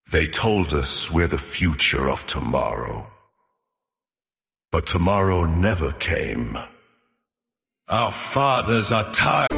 They told us we're the future of tomorrow. But tomorrow never came. Our fathers are tired.